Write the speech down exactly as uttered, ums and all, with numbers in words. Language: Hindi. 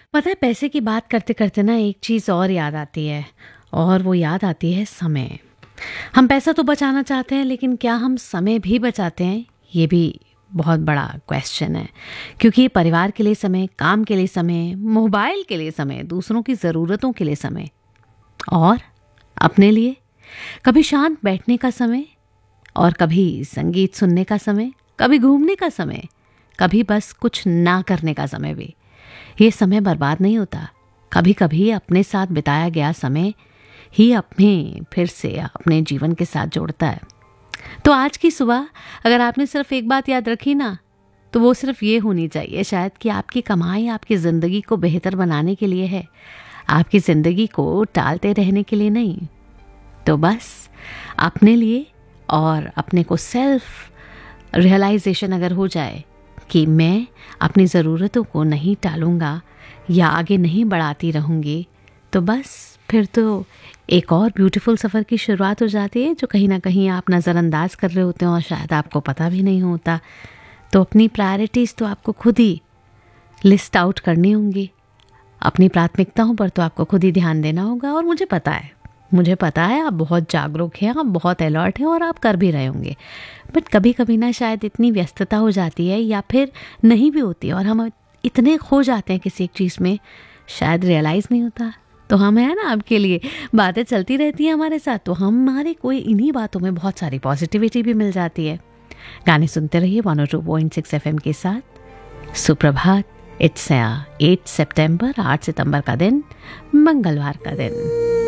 पता है, पैसे की बात करते करते ना एक चीज़ और याद आती है, और वो याद आती है समय। हम पैसा तो बचाना चाहते हैं, लेकिन क्या हम समय भी बचाते हैं? ये भी बहुत बड़ा क्वेश्चन है। क्योंकि परिवार के लिए समय, काम के लिए समय, मोबाइल के लिए समय, दूसरों की ज़रूरतों के लिए समय, और अपने लिए कभी शांत बैठने का समय, और कभी संगीत सुनने का समय, कभी घूमने का समय, कभी बस कुछ ना करने का समय भी। ये समय बर्बाद नहीं होता। कभी कभी अपने साथ बिताया गया समय ही अपने फिर से अपने जीवन के साथ जोड़ता है। तो आज की सुबह अगर आपने सिर्फ एक बात याद रखी ना, तो वो सिर्फ ये होनी चाहिए शायद कि आपकी कमाई आपकी ज़िंदगी को बेहतर बनाने के लिए है, आपकी ज़िंदगी को टालते रहने के लिए नहीं। तो बस अपने लिए, और अपने को सेल्फ रियलाइजेशन अगर हो जाए कि मैं अपनी ज़रूरतों को नहीं टालूंगा या आगे नहीं बढ़ाती रहूँगी, तो बस फिर तो एक और ब्यूटीफुल सफ़र की शुरुआत हो जाती है, जो कहीं ना कहीं आप नज़रअंदाज कर रहे होते हैं और शायद आपको पता भी नहीं होता। तो अपनी प्रायोरिटीज़ तो आपको खुद ही लिस्ट आउट करनी होंगी। अपनी प्राथमिकताओं पर तो आपको खुद ही ध्यान देना होगा। और मुझे पता है मुझे पता है आप बहुत जागरूक हैं, आप बहुत अलर्ट हैं, और आप कर भी रहे होंगे। बट कभी कभी ना शायद इतनी व्यस्तता हो जाती है, या फिर नहीं भी होती, और हम इतने खो जाते हैं किसी एक चीज़ में, शायद रियलाइज़ नहीं होता। तो हम है ना, आपके लिए बातें चलती रहती हैं हमारे साथ, तो हमारे कोई इन्हीं बातों में बहुत सारी पॉजिटिविटी भी मिल जाती है। गाने सुनते रहिए one O two point six F M के साथ। सुप्रभात। इट्स एट सितंबर, आठ सितंबर का दिन, मंगलवार का दिन।